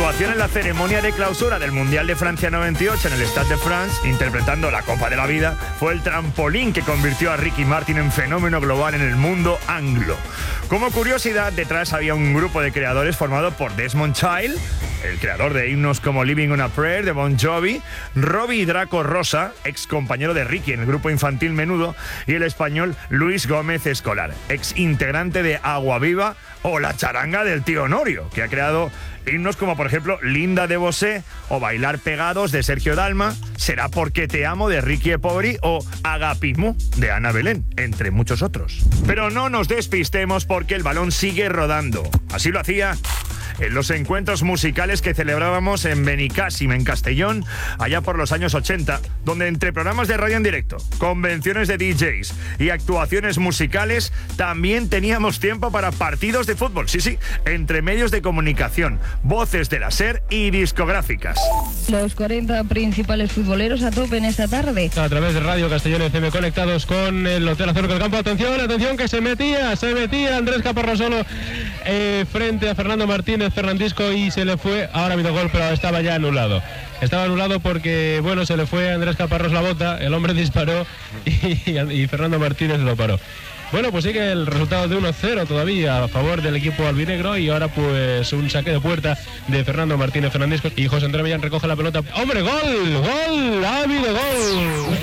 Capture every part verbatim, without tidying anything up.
actuación en la ceremonia de clausura del Mundial de Francia noventa y ocho en el Stade de France, interpretando la Copa de la Vida, fue el trampolín que convirtió a Ricky Martin en fenómeno global en el mundo anglo. Como curiosidad, detrás había un grupo de creadores formado por Desmond Child, el creador de himnos como Living on a Prayer de Bon Jovi, Robbie Draco Rosa, ex compañero de Ricky en el grupo infantil Menudo, y el español Luis Gómez Escolar, ex integrante de Agua Viva o La Charanga del Tío Honorio, que ha creado himnos como por ejemplo Linda de Bosé o Bailar Pegados de Sergio Dalma, Será porque te amo de Ricky e Poveri o Agapimú de Ana Belén, entre muchos otros. Pero no nos despistemos porque el balón sigue rodando. Así lo hacía en los encuentros musicales que celebrábamos en Benicàssim, en Castellón, allá por los años ochenta, donde entre programas de radio en directo, convenciones de D Js y actuaciones musicales, también teníamos tiempo para partidos de fútbol, sí, sí, entre medios de comunicación, voces de la SER y discográficas. Los cuarenta principales futboleros a tope en esta tarde. A través de Radio Castellón F M conectados con el Hotel Azul del Campo. Atención, atención, que se metía, se metía Andrés Caparrós eh, frente a Fernando Martínez Fernandisco y se le fue. Ahora ha habido gol, pero estaba ya anulado. Estaba anulado porque, bueno, se le fue a Andrés Caparrós la bota, el hombre disparó y, y Fernando Martínez lo paró. Bueno, pues sigue el resultado de uno cero todavía a favor del equipo albinegro y ahora pues un saque de puerta de Fernando Martínez Fernandisco y José Andrés Millán recoge la pelota. ¡Hombre, gol! ¡Gol! ¡Ha habido gol!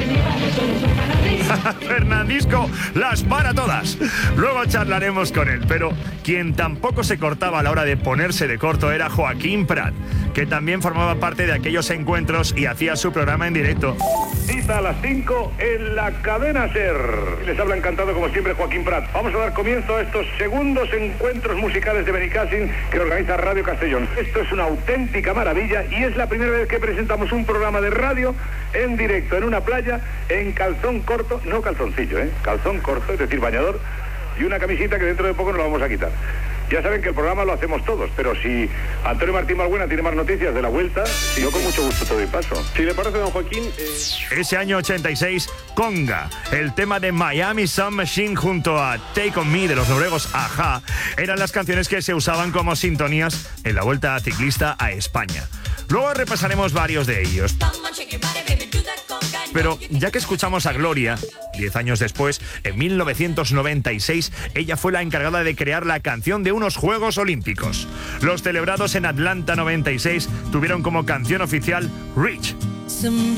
Fernandisco las para todas. Luego charlaremos con él, pero quien tampoco se cortaba a la hora de ponerse de corto era Joaquín Prat, que también formaba parte de aquellos encuentros y hacía su programa en directo. Cita a las cinco en la cadena SER. Les habla encantado como siempre Joaquín Prat. Vamos a dar comienzo a estos segundos encuentros musicales de Benicàssim que organiza Radio Castellón. Esto es una auténtica maravilla y es la primera vez que presentamos un programa de radio en directo en una playa en calzón corto, no calzoncillo, ¿eh? Calzón corto, es decir, bañador, y una camisita que dentro de poco nos la vamos a quitar. Ya saben que el programa lo hacemos todos, pero si Antonio Martín Balbuena tiene más noticias de la vuelta, yo con mucho gusto te doy paso. Si le parece, don Joaquín... Eh... Ese año ochenta y seis, Conga, el tema de Miami Sound Machine junto a Take On Me de los noruegos A-ha, eran las canciones que se usaban como sintonías en la Vuelta Ciclista a España. Luego repasaremos varios de ellos. Pero ya que escuchamos a Gloria, diez años después, en mil novecientos noventa y seis, ella fue la encargada de crear la canción de unos Juegos Olímpicos. Los celebrados en Atlanta noventa y seis tuvieron como canción oficial Reach.